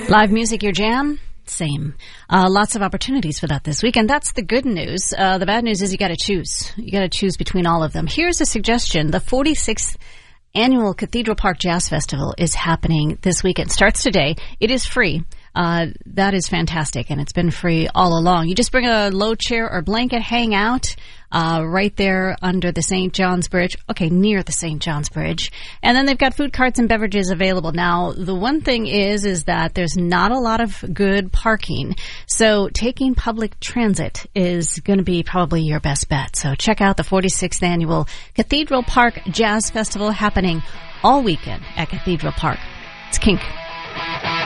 Live music, your jam? Same. Lots of opportunities for that this weekend. That's the good news. The bad news is you got to choose. You got to choose between all of them. Here's a suggestion. The 46th Annual Cathedral Park Jazz Festival is happening this weekend. Starts today. It is free. That is fantastic, and it's been free all along. You just bring a low chair or blanket, hang out right there under the St. John's Bridge. Okay, near the St. John's Bridge. And then they've got food carts and beverages available. Now, the one thing is that there's not a lot of good parking. So taking public transit is going to be probably your best bet. So check out the 46th Annual Cathedral Park Jazz Festival happening all weekend at Cathedral Park. It's Kink.